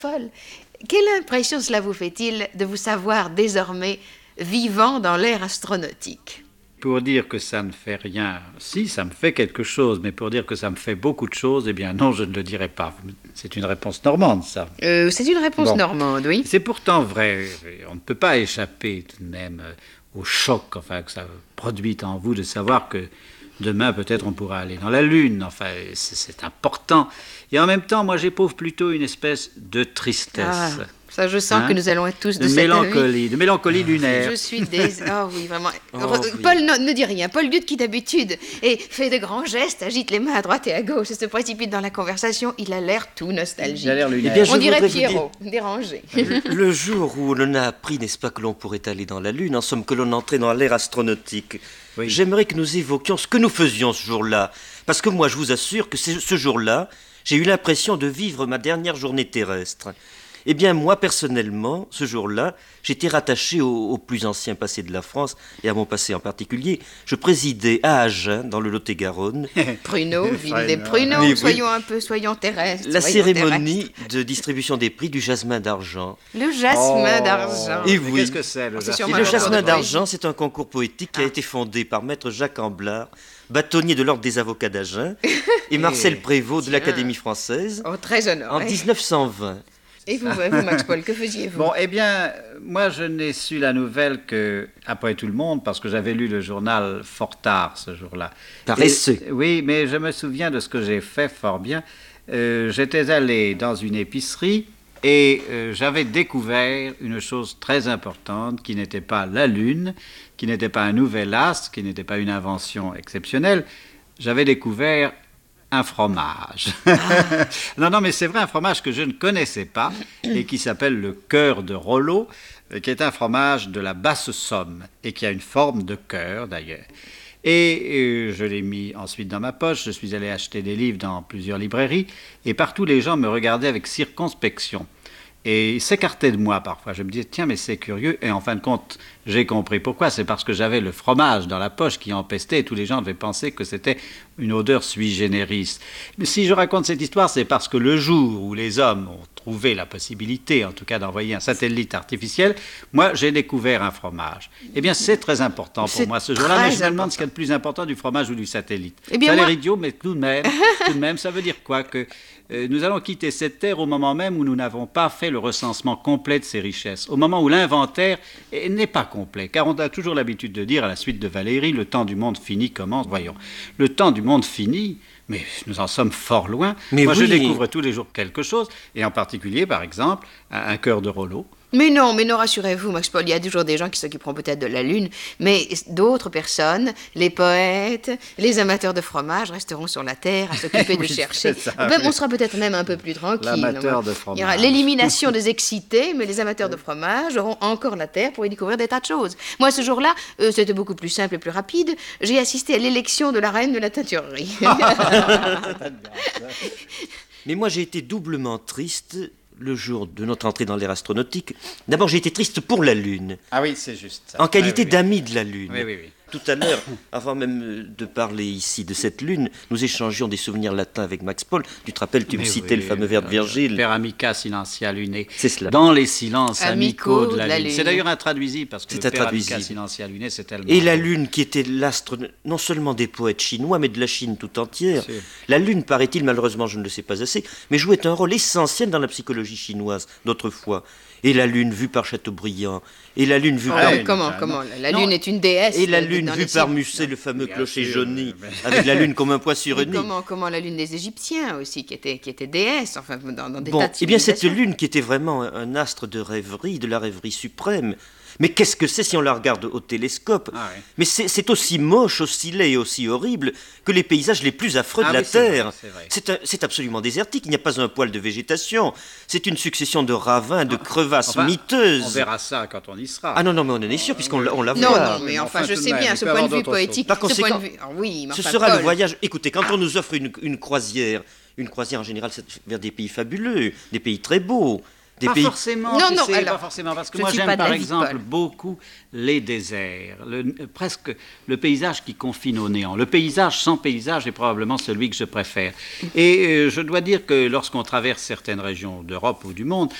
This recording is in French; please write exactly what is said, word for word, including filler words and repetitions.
Paul, quelle impression cela vous fait-il de vous savoir désormais vivant dans l'ère astronautique? Pour dire que ça ne fait rien, si, ça me fait quelque chose, mais pour dire que ça me fait beaucoup de choses, eh bien non, je ne le dirai pas. C'est une réponse normande, ça. Euh, c'est une réponse bon. normande, oui. C'est pourtant vrai. On ne peut pas échapper tout de même au choc enfin, que ça produit en vous de savoir que demain, peut-être, on pourra aller dans la Lune. Enfin, c'est, c'est important. Et en même temps, moi, j'éprouve plutôt une espèce de tristesse. Ah, ça, je sens hein? que nous allons être tous de, de cette mélancolie, de mélancolie lunaire. Je suis des... Oh oui, vraiment. Oh, Paul oui. ne, ne dit rien. Paul Dutte, qui d'habitude et fait de grands gestes, agite les mains à droite et à gauche et se précipite dans la conversation, il a l'air tout nostalgique. Il a l'air lunaire. Eh bien, on dirait dire... Pierrot, dérangé. Le, le jour où l'on a appris, n'est-ce pas, que l'on pourrait aller dans la Lune, en somme que l'on entrait dans l'ère astronautique, oui. J'aimerais que nous évoquions ce que nous faisions ce jour-là. Parce que moi, je vous assure que ce jour-là, j'ai eu l'impression de vivre ma dernière journée terrestre. Eh bien, moi, personnellement, ce jour-là, j'étais rattaché au, au plus ancien passé de la France, et à mon passé en particulier. Je présidais à Agen, dans le Lot-et-Garonne. Pruneau, ville des pruneaux, oui. soyons un peu, soyons terrestres. La soyons cérémonie terrestres. de distribution des prix du jasmin d'argent. Le jasmin oh. d'argent. Et oui. Qu'est-ce que c'est, le oh, jasmin d'argent? Le jasmin d'argent, c'est un concours poétique qui ah. a été fondé par Maître Jacques Amblard, bâtonnier de l'Ordre des avocats d'Agen, et Marcel Prévost de l'Académie française. Oh, très honoré. En dix-neuf cent vingt. Et vous, vous, Max Paul, que faisiez-vous? Bon, eh bien, moi, je n'ai su la nouvelle que après tout le monde, parce que j'avais lu le journal fort tard ce jour-là. Paresseux. Oui, mais je me souviens de ce que j'ai fait fort bien. Euh, j'étais allé dans une épicerie et euh, j'avais découvert une chose très importante qui n'était pas la Lune, qui n'était pas un nouvel astre, qui n'était pas une invention exceptionnelle. J'avais découvert un fromage. Ah. non, non, mais c'est vrai, un fromage que je ne connaissais pas et qui s'appelle le cœur de Rollo, qui est un fromage de la Basse-Somme et qui a une forme de cœur d'ailleurs. Et euh, je l'ai mis ensuite dans ma poche, je suis allé acheter des livres dans plusieurs librairies et partout les gens me regardaient avec circonspection. Et s'écartaient de moi parfois. Je me disais, tiens, mais c'est curieux. Et en fin de compte, j'ai compris pourquoi. C'est parce que j'avais le fromage dans la poche qui empestait et tous les gens devaient penser que c'était une odeur sui generis. Mais si je raconte cette histoire, c'est parce que le jour où les hommes ont trouvé la possibilité, en tout cas, d'envoyer un satellite artificiel, moi, j'ai découvert un fromage. Eh bien, c'est très important pour c'est moi ce jour-là, mais je me important. demande ce qu'il y a de plus important du fromage ou du satellite. Eh bien, ça a moi... l'air idiot, mais tout de même, tout de même, ça veut dire quoi? Que euh, nous allons quitter cette terre au moment même où nous n'avons pas fait le recensement complet de ses richesses, au moment où l'inventaire n'est pas complet, car on a toujours l'habitude de dire, à la suite de Valéry, le temps du monde fini commence. Voyons, le temps du monde fini, mais nous en sommes fort loin. Mais Moi, oui. je découvre tous les jours quelque chose, et en particulier, par exemple, un, un cœur de Rollo. Mais non, mais non, rassurez-vous, Max Paul, il y a toujours des gens qui s'occuperont peut-être de la Lune, mais d'autres personnes, les poètes, les amateurs de fromage, resteront sur la Terre à s'occuper oui, de chercher. Ça, même, oui. On sera peut-être même un peu plus tranquille. L'amateur de fromage. Il y aura l'élimination des excités, mais les amateurs de fromage auront encore la Terre pour y découvrir des tas de choses. Moi, ce jour-là, euh, c'était beaucoup plus simple et plus rapide. J'ai assisté à l'élection de la reine de la teinturerie. Mais moi, j'ai été doublement triste le jour de notre entrée dans l'ère astronautique. D'abord, j'ai été triste pour la Lune. Ah oui, c'est juste ça. En qualité ah, oui, oui. d'ami de la Lune. Oui, oui, oui. Tout à l'heure, avant même de parler ici de cette Lune, nous échangions des souvenirs latins avec Max Paul. Tu te rappelles, tu Mais me citais oui, le fameux vers de Virgile. Per amica silentia lunae. C'est cela. Dans les silences amicaux amicaux de la, de la Lune. Lune. C'est d'ailleurs intraduisible parce que C'est le Per intraduisible. amica silentia lunae, c'est tellement... Et la Lune, qui était l'astre non seulement des poètes chinois, mais de la Chine tout entière. C'est... La Lune, paraît-il, malheureusement je ne le sais pas assez, mais jouait un rôle essentiel dans la psychologie chinoise d'autrefois. Et la Lune vue par Chateaubriand, et la Lune vue Oh, par... oui, comment, comment La Non. Lune est une déesse. Et la de- Lune dans vue les par signes. Musset, le fameux Bien clocher sûr, jauni, mais- avec la Lune comme un poids sur Mais une nid. comment, comment la Lune des Égyptiens aussi, qui était, qui était déesse, enfin, dans, dans des Bon, tas de eh bien cette civilisations. Lune qui était vraiment un, un astre de rêverie, de la rêverie suprême, mais qu'est-ce que c'est si on la regarde au télescope? Ah oui. Mais c'est, c'est aussi moche, aussi laid et aussi horrible que les paysages les plus affreux Ah de la oui, c'est Terre. vrai, c'est vrai. C'est, un- c'est absolument désertique, il n'y a pas un poil de végétation. C'est une succession de ravins, de crevasses Enfin, miteuses. On verra ça quand on y sera. Ah non, non, mais on en est sûr, puisqu'on la, on la Non, voit. non, mais mais enfin, enfin, je tout de sais même, bien, il ce peut y point de avoir vue d'autres poétique. choses. Par ce point conséquent, de vue... Ah oui, mais Ce enfin, sera Paul. le voyage. Écoutez, quand on nous offre une, une croisière, une croisière en général, c'est vers des pays fabuleux, des pays très beaux, des pas pays... forcément, Non, tu non, sais, alors, pas forcément, parce que je moi suis j'aime pas par d'avis, exemple Paul. beaucoup les déserts, le, presque le paysage qui confine au néant. Le paysage sans paysage est probablement celui que je préfère. Et euh, je dois dire que lorsqu'on traverse certaines régions d'Europe ou du monde,